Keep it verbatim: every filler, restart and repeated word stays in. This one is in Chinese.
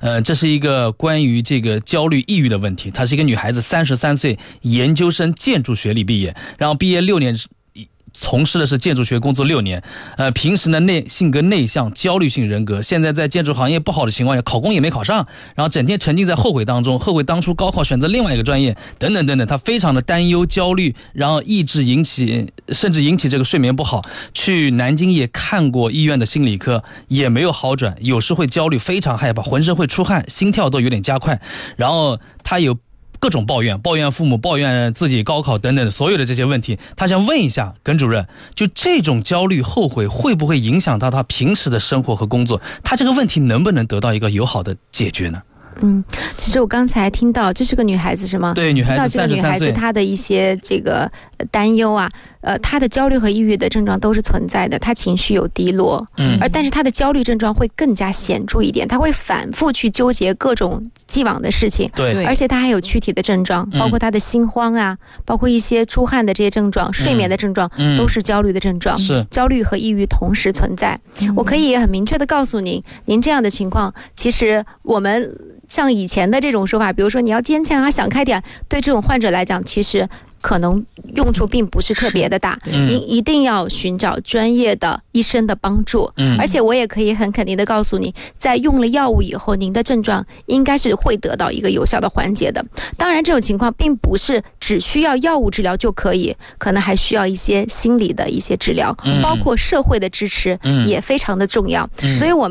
呃，这是一个关于这个焦虑抑郁的问题。她是一个女孩子，三十三岁，研究生建筑学历毕业，然后毕业六年从事的是建筑学工作六年，呃，平时呢内性格内向，焦虑性人格，现在在建筑行业不好的情况下，考公也没考上，然后整天沉浸在后悔当中，后悔当初高考选择另外一个专业，等等等等，他非常的担忧焦虑，然后意志引起，甚至引起这个睡眠不好，去南京也看过医院的心理科，也没有好转，有时会焦虑，非常害怕，浑身会出汗，心跳都有点加快，然后他有各种抱怨，抱怨父母，抱怨自己高考等等所有的这些问题。他想问一下耿主任，就这种焦虑后悔会不会影响到他平时的生活和工作，他这个问题能不能得到一个友好的解决呢？ 嗯，其实我刚才听到这是个女孩子是吗？ 对，女孩子三十三岁，这个女孩子她的一些这个担忧啊，呃，她的焦虑和抑郁的症状都是存在的，她情绪有低落，嗯，而但是她的焦虑症状会更加显著一点，她会反复去纠结各种既往的事情， 对， 而且她还有躯体的症状，包括她的心慌啊，嗯、包括一些出汗的这些症状，睡眠的症状，嗯、都是焦虑的症状， 是焦虑和抑郁同时存在。嗯、我可以很明确的告诉您，您这样的情况，其实我们像以前的这种说法，比如说你要坚强啊，想开点，对这种患者来讲，其实可能用处并不是特别的大，嗯、您一定要寻找专业的医生的帮助，嗯、而且我也可以很肯定的告诉你，在用了药物以后，您的症状应该是会得到一个有效的缓解的。当然这种情况并不是只需要药物治疗就可以，可能还需要一些心理的一些治疗，嗯、包括社会的支持也非常的重要，嗯、所以我们